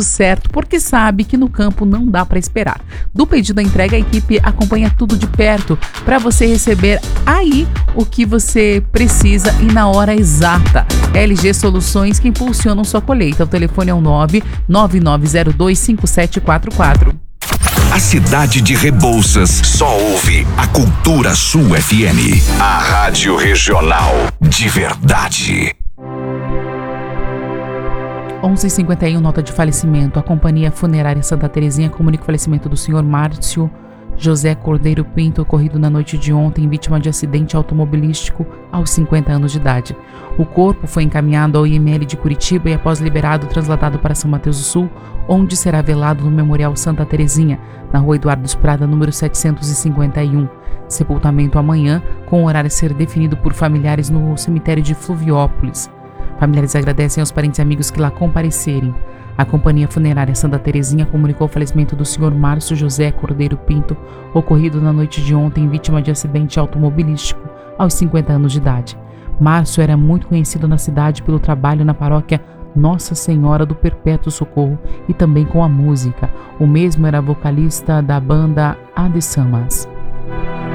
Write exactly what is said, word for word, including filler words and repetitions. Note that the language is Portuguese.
certo, porque sabe que no campo não dá para esperar. Do pedido à entrega, a equipe acompanha tudo de perto para você receber aí o que você precisa e na hora exata. L G Soluções, que impulsionam sua colheita. O telefone é o nove nove nove zero dois cinco sete quatro quatro. A cidade de Rebouças só ouve a Cultura Sul F M, a rádio regional de verdade. onze e cinquenta e um, nota de falecimento. A Companhia Funerária Santa Terezinha comunica o falecimento do senhor Márcio José Cordeiro Pinto, ocorrido na noite de ontem, vítima de acidente automobilístico aos cinquenta anos de idade. O corpo foi encaminhado ao I M L de Curitiba e, após liberado, transladado para São Mateus do Sul, onde será velado no Memorial Santa Terezinha, na rua Eduardo Prada, número setecentos e cinquenta e um. Sepultamento amanhã, com o horário a ser definido por familiares no cemitério de Fluviópolis. Familiares agradecem aos parentes e amigos que lá comparecerem. A Companhia Funerária Santa Terezinha comunicou o falecimento do senhor Márcio José Cordeiro Pinto, ocorrido na noite de ontem, vítima de acidente automobilístico aos cinquenta anos de idade. Márcio era muito conhecido na cidade pelo trabalho na paróquia Nossa Senhora do Perpétuo Socorro e também com a música. O mesmo era vocalista da banda Adesamas.